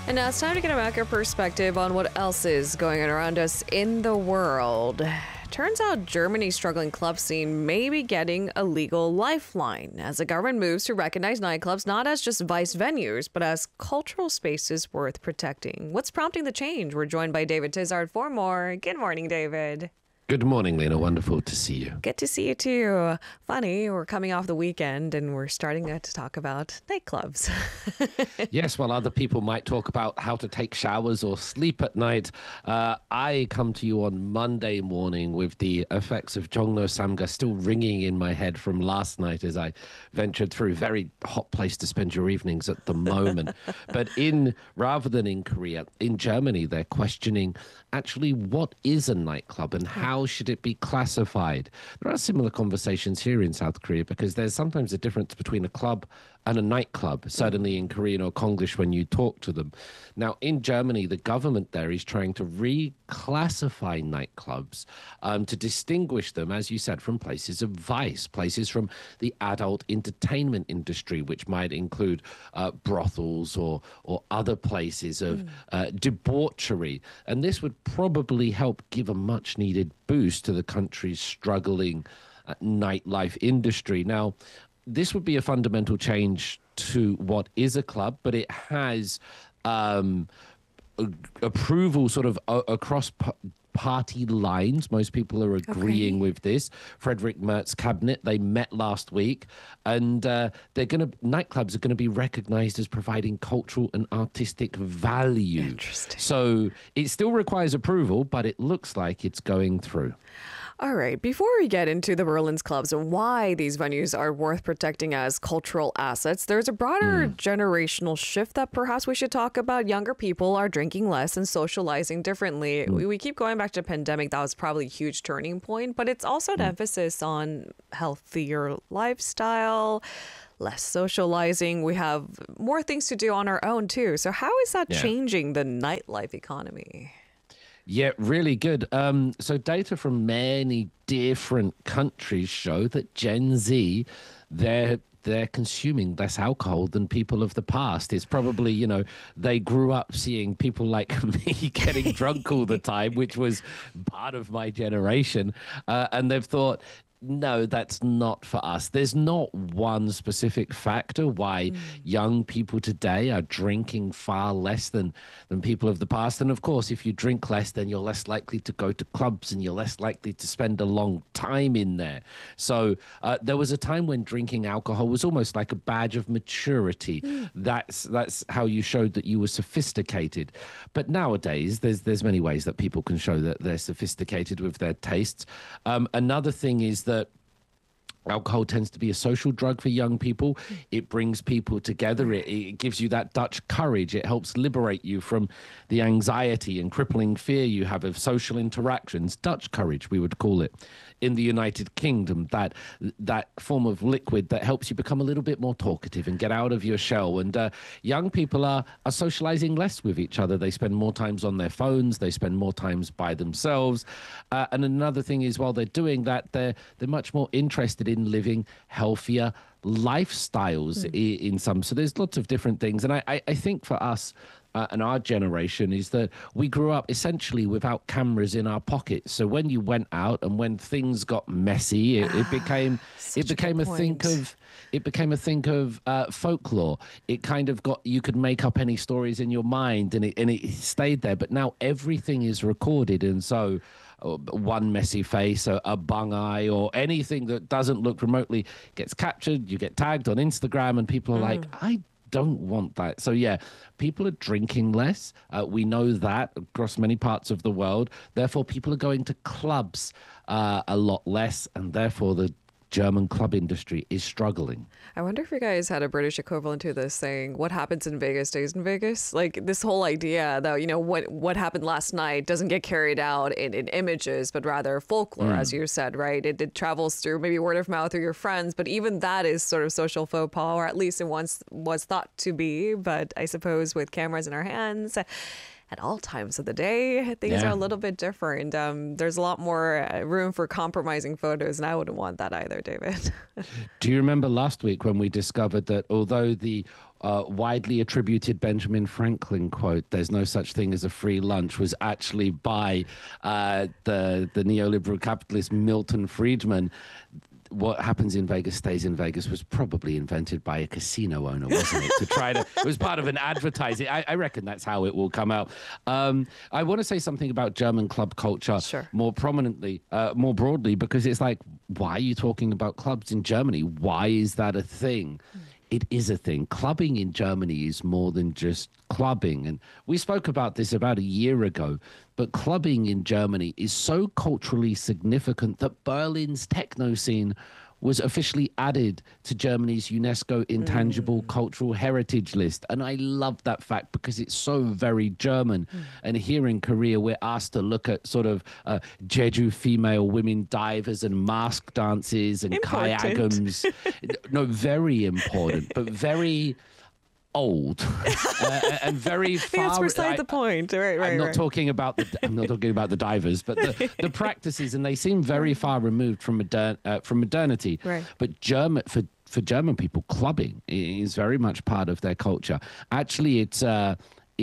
And now it's time to get a macro perspective on what else is going on around us in the world. Turns out Germany's struggling club scene may be getting a legal lifeline as the government moves to recognize nightclubs not as just vice venues, but as cultural spaces worth protecting. What's prompting the change? We're joined by David Tizard for more. Good morning, David. Good morning, Lena. Wonderful to see you. Good to see you too. Funny, we're coming off the weekend and we're starting to talk about nightclubs. Yes, while other people might talk about how to take showers or sleep at night, I come to you on Monday morning with the effects of Jongno Samga still ringing in my head from last night as I ventured through. Very hot place to spend your evenings at the moment. But rather than in Korea, in Germany, they're questioning actually what is a nightclub and how should it be classified. There are similar conversations here in South Korea because there's sometimes a difference between a club and a nightclub, certainly in Korean or Konglish when you talk to them. Now, in Germany, the government there is trying to reclassify nightclubs to distinguish them, as you said, from places of vice, places from the adult entertainment industry, which might include brothels or other places of debauchery. And this would probably help give a much-needed boost to the country's struggling nightlife industry. Now, this would be a fundamental change to what is a club, but it has approval sort of across party lines. Most people are agreeing with this. Frederick Merz cabinet, they met last week, and nightclubs are going to be recognized as providing cultural and artistic value. Interesting. So it still requires approval, but it looks like it's going through. All right, before we get into the Berlin's clubs and why these venues are worth protecting as cultural assets, there's a broader generational shift that perhaps we should talk about. Younger people are drinking less and socializing differently. We keep going back to the pandemic. That was probably a huge turning point, but it's also an emphasis on healthier lifestyle, less socializing. We have more things to do on our own too. So how is that changing the nightlife economy? Yeah, really good. So data from many different countries show that Gen Z, they're consuming less alcohol than people of the past. It's probably, they grew up seeing people like me getting drunk all the time, which was part of my generation. And they've thought, no, that's not for us. There's not one specific factor why young people today are drinking far less than people of the past. And of course, if you drink less, then you're less likely to go to clubs and you're less likely to spend a long time in there. So there was a time when drinking alcohol was almost like a badge of maturity. That's how you showed that you were sophisticated. But nowadays, there's many ways that people can show that they're sophisticated with their tastes. Another thing is that alcohol tends to be a social drug for young people. It brings people together. It gives you that Dutch courage. It helps liberate you from the anxiety and crippling fear you have of social interactions. Dutch courage, we would call it. In the United Kingdom, that form of liquid that helps you become a little bit more talkative and get out of your shell. And young people are socializing less with each other. They spend more times on their phones. They spend more times by themselves. And another thing is, while they're doing that, they're much more interested in living healthier lifestyles in some. So there's lots of different things. And I think for us, and our generation is that we grew up essentially without cameras in our pockets. So when you went out and when things got messy, it became a thing of folklore. It kind of you could make up any stories in your mind, and it stayed there. But now everything is recorded, and so one messy face, a bung eye, or anything that doesn't look remotely gets captured. You get tagged on Instagram, and people are like, I don't want that. So yeah, people are drinking less. We know that across many parts of the world. Therefore, people are going to clubs a lot less, and therefore the German club industry is struggling. I wonder if you guys had a British equivalent to this, saying what happens in Vegas stays in Vegas. Like this whole idea that, what happened last night doesn't get carried out in images, but rather folklore, as you said, right? It travels through maybe word of mouth or your friends, but even that is sort of social faux pas, or at least it once was thought to be. But I suppose with cameras in our hands, at all times of the day, things are a little bit different. There's a lot more room for compromising photos, and I wouldn't want that either, David. Do you remember last week when we discovered that although the widely attributed Benjamin Franklin quote, "There's no such thing as a free lunch," was actually by the neoliberal capitalist Milton Friedman? What happens in Vegas stays in Vegas was probably invented by a casino owner, wasn't it? It was part of an advertising. I reckon that's how it will come out. I want to say something about German club culture more prominently, more broadly, because it's like, why are you talking about clubs in Germany? Why is that a thing? It is a thing. Clubbing in Germany is more than just clubbing. And we spoke about this about a year ago, but clubbing in Germany is so culturally significant that Berlin's techno scene was officially added to Germany's UNESCO Intangible Cultural Heritage List. And I love that fact because it's so very German. And here in Korea, we're asked to look at sort of Jeju female women divers and mask dances and kayakums. No, very important, but very old and very far. That's beside the point. Right. I'm not talking about the divers, but the practices, and they seem very far removed from modernity. Right. But for German people, clubbing is very much part of their culture. Actually, it's a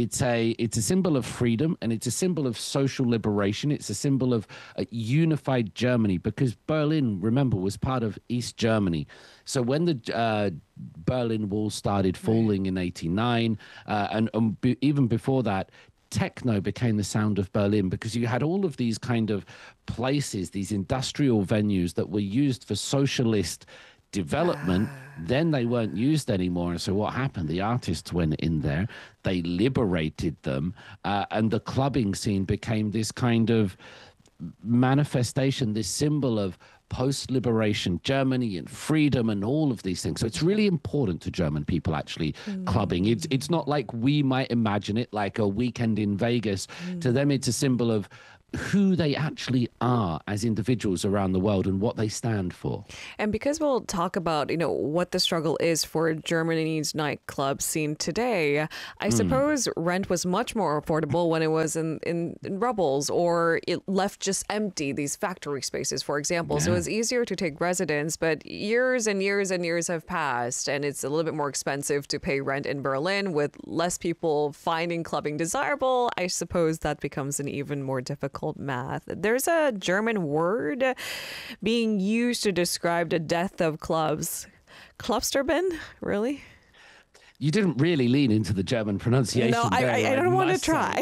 symbol of freedom, and it's a symbol of social liberation. It's a symbol of unified Germany, because Berlin, remember, was part of East Germany. So when the Berlin Wall started falling in '89, and even before that, techno became the sound of Berlin, because you had all of these kind of places, these industrial venues that were used for socialist development. Then they weren't used anymore. And so what happened? The artists went in there, they liberated them, and the clubbing scene became this kind of manifestation, this symbol of post-liberation Germany and freedom and all of these things. So it's really important to German people, actually, clubbing. It's not like we might imagine it, like a weekend in Vegas. To them, it's a symbol of who they actually are as individuals around the world and what they stand for. And because we'll talk about, what the struggle is for Germany's nightclub scene today, I suppose rent was much more affordable when it was in rubbles, or it left just empty, these factory spaces, for example. So it's easier to take residents, but years and years and years have passed, and it's a little bit more expensive to pay rent in Berlin. With less people finding clubbing desirable, I suppose that becomes an even more difficult math. There's a German word being used to describe the death of clubs. Clubsterben? Really? You didn't really lean into the German pronunciation. No, I don't want to try.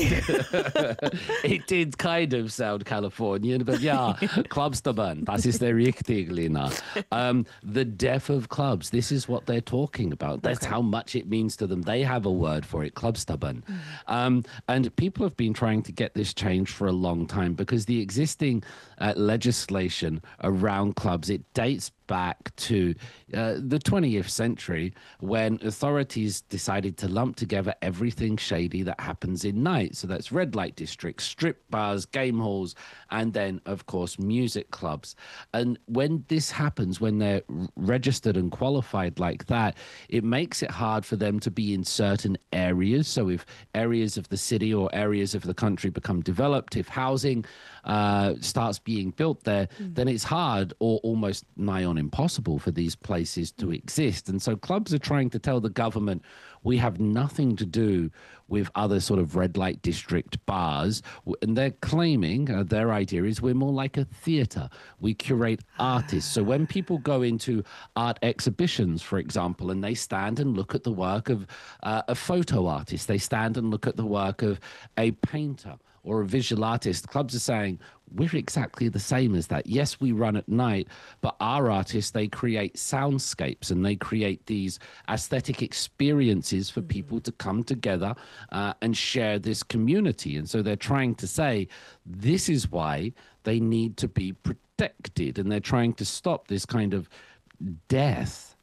It did kind of sound Californian, but yeah, Clubsterben, das ist der richtig, Lina. The death of clubs, this is what they're talking about. That's how much it means to them. They have a word for it, Clubsterben. And people have been trying to get this changed for a long time, because the existing legislation around clubs, it dates back to the 20th century, when authorities decided to lump together everything shady that happens in night. So that's red light districts, strip bars, game halls, and then, of course, music clubs. And when this happens, when they're registered and qualified like that, it makes it hard for them to be in certain areas. So if areas of the city or areas of the country become developed, if housing starts being built there, then it's hard or almost nigh on impossible for these places to exist. And so clubs are trying to tell the government, we have nothing to do with other sort of red light district bars. And they're claiming, their idea is, we're more like a theater. We curate artists. So when people go into art exhibitions, for example, and they stand and look at the work of a photo artist, they stand and look at the work of a painter or a visual artist, clubs are saying, we're exactly the same as that. Yes, we run at night, but our artists, they create soundscapes and they create these aesthetic experiences for people to come together and share this community. And so they're trying to say, this is why they need to be protected. And they're trying to stop this kind of death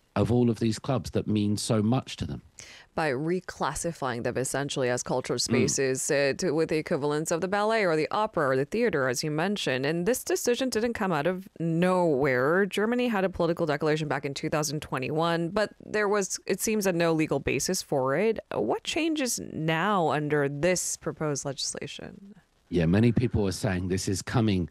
of all of these clubs that mean so much to them. By reclassifying them essentially as cultural spaces with the equivalents of the ballet or the opera or the theater, as you mentioned. And this decision didn't come out of nowhere. Germany had a political declaration back in 2021, but there was, it seems, no legal basis for it. What changes now under this proposed legislation? Yeah, many people are saying this is coming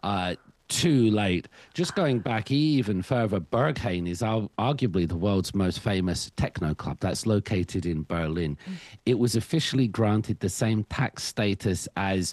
too late. Just going back even further, Berghain is arguably the world's most famous techno club that's located in Berlin. It was officially granted the same tax status as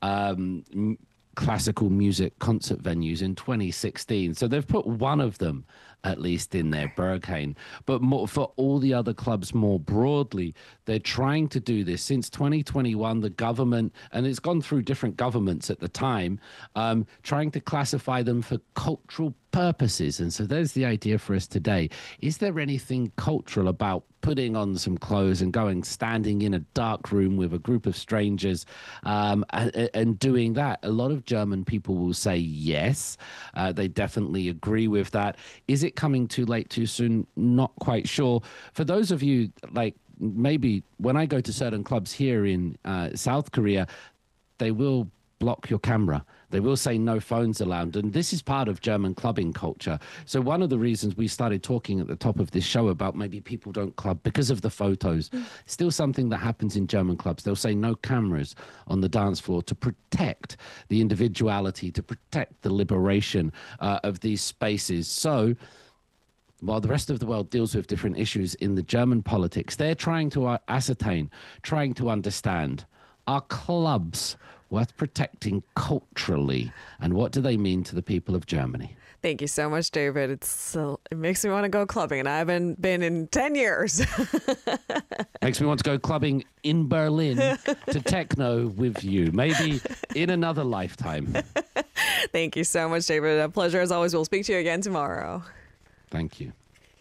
classical music concert venues in 2016. So they've put one of them at least in there, Berghain. But for all the other clubs more broadly, they're trying to do this. Since 2021, the government, and it's gone through different governments at the time, trying to classify them for cultural purposes. And so there's the idea for us today. Is there anything cultural about putting on some clothes and standing in a dark room with a group of strangers and doing that? A lot of German people will say yes. They definitely agree with that. Is it coming too late, too soon? Not quite sure. For those of you, like maybe when I go to certain clubs here in South Korea, they will block your camera. They will say no phones allowed. And this is part of German clubbing culture. So one of the reasons we started talking at the top of this show about maybe people don't club because of the photos, still something that happens in German clubs. They'll say no cameras on the dance floor to protect the individuality, to protect the liberation of these spaces. So while the rest of the world deals with different issues in the German politics, they're trying to ascertain, trying to understand, are clubs worth protecting culturally, and what do they mean to the people of Germany? Thank you so much, David. It makes me want to go clubbing, and I haven't been in 10 years. Makes me want to go clubbing in Berlin to techno with you, maybe in another lifetime. Thank you so much, David. A pleasure as always. We'll speak to you again tomorrow. Thank you.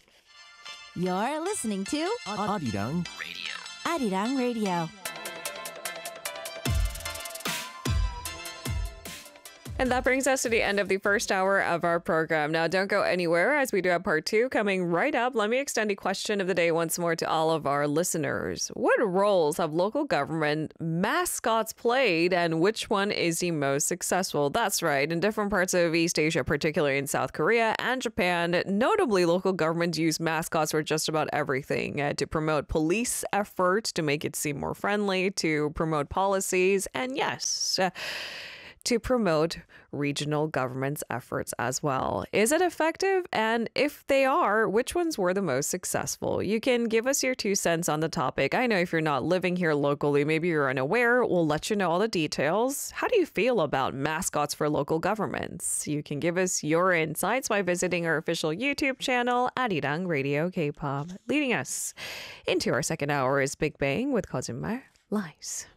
You're listening to Arirang Radio. Arirang Radio. And that brings us to the end of the first hour of our program. Now, don't go anywhere as we do have part two coming right up. Let me extend the question of the day once more to all of our listeners. What roles have local government mascots played, and which one is the most successful? That's right. In different parts of East Asia, particularly in South Korea and Japan, notably local governments use mascots for just about everything, to promote police efforts, to make it seem more friendly, to promote policies, and yes, to promote regional governments' efforts as well. Is it effective? And if they are, which ones were the most successful? You can give us your 2 cents on the topic. I know if you're not living here locally, maybe you're unaware, we'll let you know all the details. How do you feel about mascots for local governments? You can give us your insights by visiting our official YouTube channel, Arirang Radio K-pop. Leading us into our second hour is Big Bang with Kozumar Lies.